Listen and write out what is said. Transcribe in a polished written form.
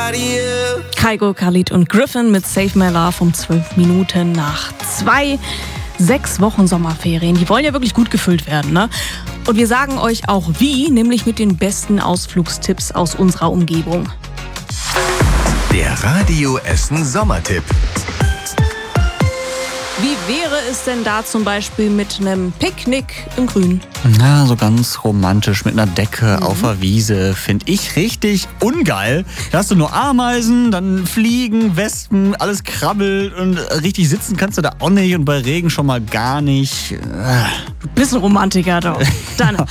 Kygo, Khalid und Griffin mit Save My Love um 12 Minuten nach 2. 6 Wochen Sommerferien, die wollen ja wirklich gut gefüllt werden, ne? Und wir sagen euch auch wie, nämlich mit den besten Ausflugstipps aus unserer Umgebung. Der Radio Essen Sommertipp. Wie wäre es denn da zum Beispiel mit einem Picknick im Grün? Na, so ganz romantisch mit einer Decke auf der Wiese. Finde ich richtig ungeil. Da hast du nur Ameisen, dann Fliegen, Wespen, alles krabbelt und richtig sitzen kannst du da auch nicht und bei Regen schon mal gar nicht. Bisschen Romantiker doch. Dann